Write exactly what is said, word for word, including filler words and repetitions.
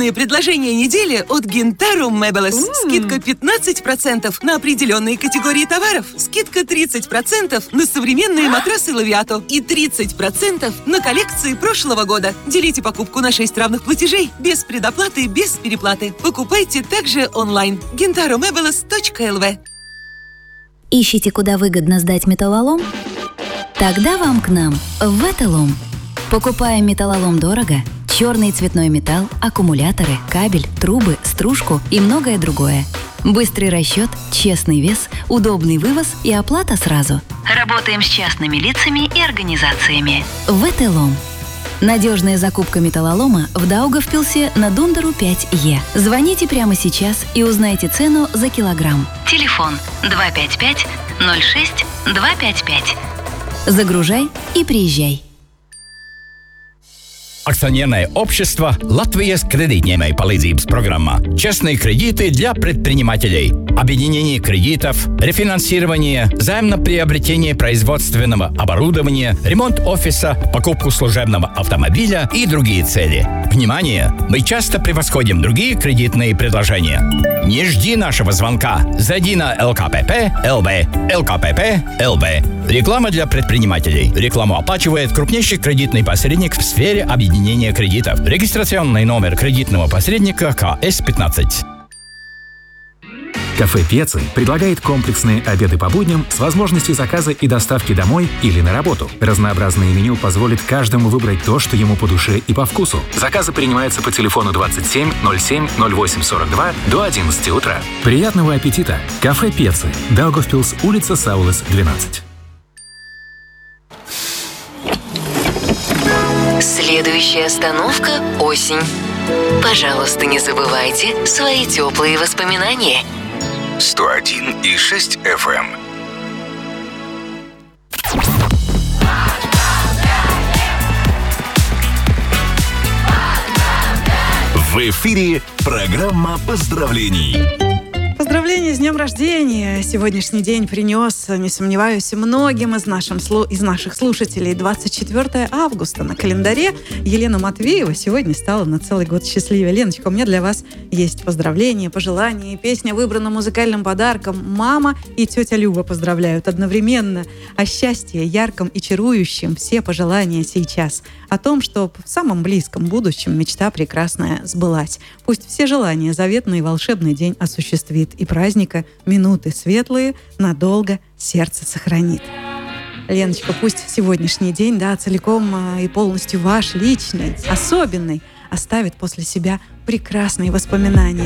Акционное предложение недели от Gentarum Meubles. Mm. Скидка пятнадцать процентов на определенные категории товаров. Скидка тридцать процентов на современные матрасы Лавиато. И тридцать процентов на коллекции прошлого года. Делите покупку на шесть равных платежей. Без предоплаты, без переплаты. Покупайте также онлайн. гентарум мебелес точка эл ви. Ищите, куда выгодно сдать металлолом? Тогда вам к нам, в Ветелом. Покупаем металлолом дорого. Черный и цветной металл, аккумуляторы, кабель, трубы, стружку и многое другое. Быстрый расчет, честный вес, удобный вывоз и оплата сразу. Работаем с частными лицами и организациями. Ветелом. Надежная закупка металлолома в Даугавпилсе на Дундеру пять Е. Звоните прямо сейчас и узнайте цену за килограмм. Телефон два пять пять ноль шесть два пять пять. Загружай и приезжай. Акционерное общество «Латвijas кредитņēmēju palīdzības программа». Честные кредиты для предпринимателей. Объединение кредитов, рефинансирование, займ на приобретение производственного оборудования, ремонт офиса, покупку служебного автомобиля и другие цели. Внимание! Мы часто превосходим другие кредитные предложения. Не жди нашего звонка. Зайди на эл ка пэ пэ точка эл ви. эл ка пэ пэ точка эл ви. Реклама для предпринимателей. Рекламу оплачивает крупнейший кредитный посредник в сфере объединения кредитов. Регистрационный номер кредитного посредника ка эс пятнадцать. Кафе Пьецы предлагает комплексные обеды по будням с возможностью заказа и доставки домой или на работу. Разнообразное меню позволит каждому выбрать то, что ему по душе и по вкусу. Заказы принимаются по телефону двадцать семь ноль семь ноль восемь сорок два до одиннадцати утра. Приятного аппетита! Кафе Пьецы. Даугавпилс, улица Саулес, двенадцать. Следующая остановка – осень. Пожалуйста, не забывайте свои теплые воспоминания. сто один и шесть эф эм. В эфире программа поздравлений. Поздравления с днем рождения! Сегодняшний день принес, не сомневаюсь, многим из, нашим, из наших слушателей. двадцать четвёртого августа на календаре. Елена Матвеева сегодня стала на целый год счастливее. Леночка, у меня для вас есть поздравления, пожелания. И песня выбрана музыкальным подарком. Мама и тетя Люба поздравляют одновременно. О счастье, ярком и чарующем все пожелания сейчас. О том, что в самом близком будущем мечта прекрасная сбылась. Пусть все желания заветный и волшебный день осуществит. И праздника минуты светлые надолго сердце сохранит. Леночка, пусть сегодняшний день, да, целиком и полностью ваш, личный, особенный, оставит после себя прекрасные воспоминания.